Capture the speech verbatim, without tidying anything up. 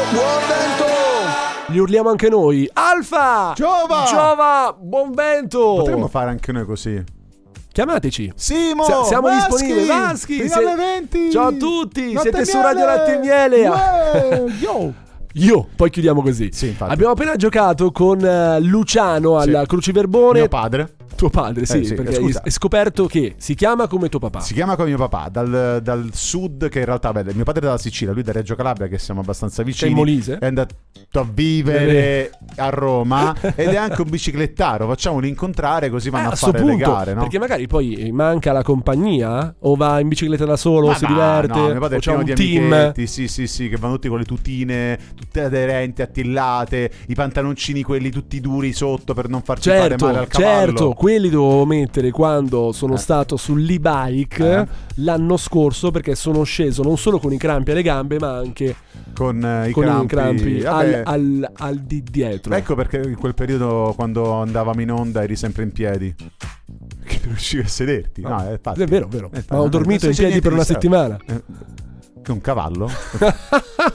buon vento. Li urliamo anche noi. Alfa! Giova! Giova! Buon vento! Potremmo fare anche noi così. Chiamateci. Simo! S- siamo Vaschi! disponibili. Vaschi! Fino se- alle venti! Ciao a tutti! Latte Siete su miele! Radio Latte e Miele. Uè, yo! Io, poi chiudiamo così. Sì, infatti. Abbiamo appena giocato con uh, Luciano al Sì. Cruciverbone. Mio padre. Tuo padre, sì, Eh, sì, perché scusa. hai scoperto che si chiama come tuo papà. Si chiama come mio papà, dal, dal sud, che in realtà, beh, mio padre è dalla Sicilia, lui da Reggio Calabria, che siamo abbastanza vicini. C'è in Molise? È andato a vivere a Roma ed è anche un biciclettaro. Facciamolo incontrare così vanno Eh, a sto fare le punto, gare, no? Perché magari poi manca la compagnia o va in bicicletta da solo, Ma si no, diverte, no, mio padre o è c'ha pieno un di team. amichetti, sì, sì, sì, che vanno tutti con le tutine, tutte aderenti, attillate, i pantaloncini quelli tutti duri sotto per non farci fare Certo, male al cavallo. certo, quelli dovevo mettere quando sono Eh. stato sull'e-bike Eh. l'anno scorso, perché sono sceso non solo con i crampi alle gambe ma anche con eh, i con crampi, i crampi Vabbè, al, al, al di dietro. ecco perché in quel periodo quando andavamo in onda eri sempre in piedi, che non riuscivi a sederti. No, è, infatti. È vero, vero. Eh, Ma ho non dormito in c'è piedi niente per una di strano. settimana. Eh, che un cavallo?